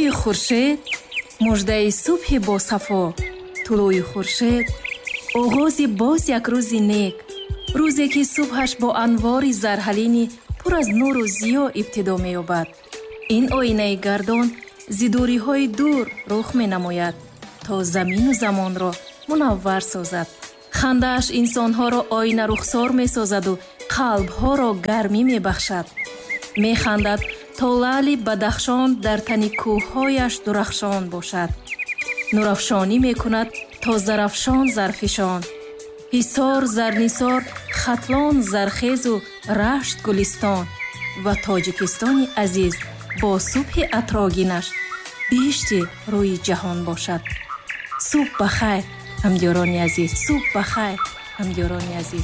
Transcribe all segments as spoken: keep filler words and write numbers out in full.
тулӯи хуршед муждаи субҳи босафо. тулӯи хуршед оғози боз як рӯзи нек, рӯзе ки субҳаш бо анвори зарҳалини пур аз нуру зиё ибтидо меёбад. ин оинаи гардон зидуриҳои дур рух менамояд то замину замонро мунаввар созад. хандааш инсонҳоро оина рухсор месозаду қалбҳоро гармӣ мебахшад. механдад то лаъли бадахшон дар тани кӯҳҳояш дурахшон бошад. нурафшонӣ мекунад то зарафшон зарфишон. ҳисор зарнисор хатлон зархезу рашт гулистон. ва тоҷикистони азиз бо субҳи атрогинаш бишти рӯи ҷаҳон бошад. субҳ бахайр ҳамдёрони азиз, субҳ бахайр ҳамдёрони азиз.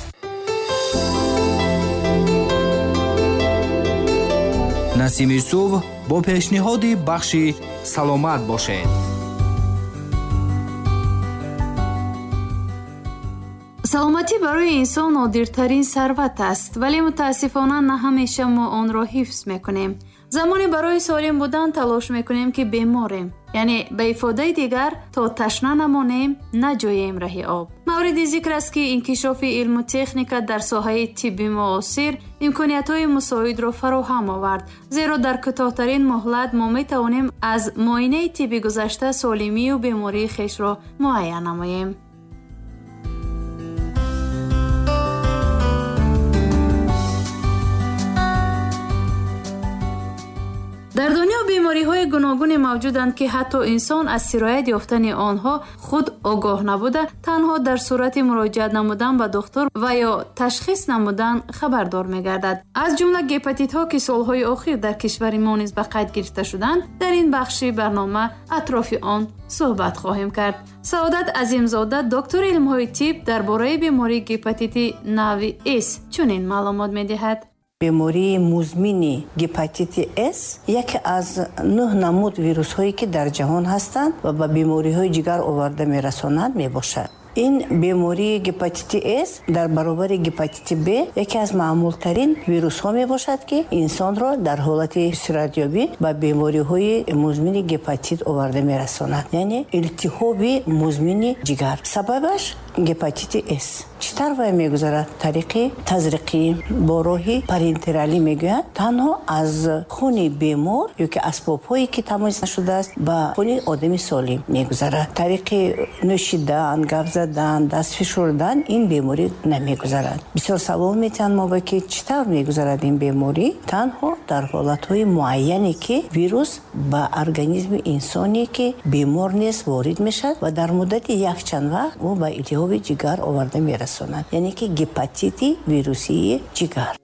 насими субҳ бо пешниҳоди бахши саломат бошед. саломатӣ барои инсон нодиртарин сарват аст, вале мутаассифона на ҳамеша мо онро ҳифз мекунем. замоне барои солим будан талош мекунем ки беморем, яъне ба ифодаи дигар то ташна намонем, наҷоем раҳи об. мавриди зикр аст ки инкишофи илму техника дар соҳаи тибби муосир имкониятҳои мусоидро фароҳам овард, зеро дар кӯтоҳтарин муҳлат мо метавонем аз муоинаи тибби гузашта солимию бемории хешро муайян намоем. дар дунё бемориҳои гуногуне мавҷуданд ки ҳатто инсон аз сироят ёфтани онҳо худ огоҳ набуда танҳо дар сурати муроҷиат намудан ба духтур ва ё ташхис намудан хабардор мегардад. аз ҷумла гепатитҳо ки солҳои охир дар кишвари мо низ ба қайд гирифта шуданд, дар ин бахши барнома атрофи он суҳбат хоҳем кард. саодат азимзода доктори илмҳои тиб дар бораи бемории гепатити нави S чунин маълумот медиҳад. бемории музмини гепатити С яке аз нӯҳ намуд вирусҳое ки дар ҷаҳон ҳастанд ва ба бемориҳои ҷигар оварда мерасонанд мебошад. ин бемории гепатити С дар баробари гепатити Б яке аз маъмултарин вирусҳо мебошад ки инсонро дар ҳолати сиратёбӣ ба бемориҳои музмини гепатит оварда мерасонад, яъне илтиҳоби музмини ҷигар. сабабаш гепатити С. чӣ тавр вай мегузарад? тариқи тазриқӣ бо роҳи парентералӣ мегӯяд. танҳо аз хуни бемор ё ки асбобҳое ки тамоз нашудааст ба хуни одами солим мегузарад. тариқи нӯшидан, гап задан, даст фишурдан ин беморӣ намегузарад. бисёр савол метиҳанд мо ба ки чӣ тавр мегузарад ин беморӣ? танҳо дар ҳолатҳои муайяне ки вирус ба организми инсоне ки бемор нест ворид мешавад ва дар муддати якчанд вақт ӯ ба илтиҳоби ҷигар оварда мерасонад, яъне ки гепатити вирусии ҷигар.